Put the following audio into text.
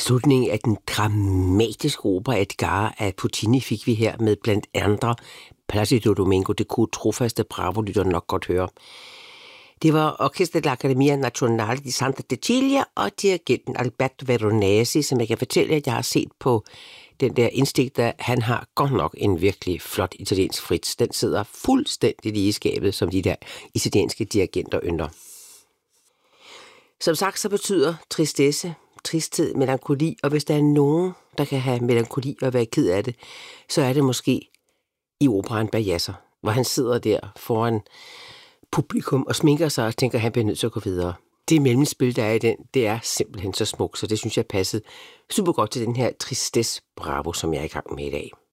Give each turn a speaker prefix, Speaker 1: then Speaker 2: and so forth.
Speaker 1: Slutningen af den dramatiske opera Edgar af Puccini fik vi her med blandt andre Placido Domingo. Det kunne trofaste Bravo-lytterne nok godt høre. Det var Orchestra dell'Accademia Nazionale di Santa Cecilia og dirigenten Alberto Veronesi, som jeg kan fortælle, at jeg har set på den der indstigter. Han har godt nok en virkelig flot italiensk Fritz. Den sidder fuldstændig lige i skabet, som de der italienske dirigenter ynder. Som sagt, så betyder tristesse, tristhed, melankoli, og hvis der er nogen, der kan have melankoli og være ked af det, så er det måske i operaen Bajazzer, hvor han sidder der foran publikum og sminker sig og tænker, at han bliver nødt til at gå videre. Det mellemspil, der er i den, det er simpelthen så smukt, så det synes jeg passede super godt til den her Tristesse Bravo, som jeg er i gang med i dag.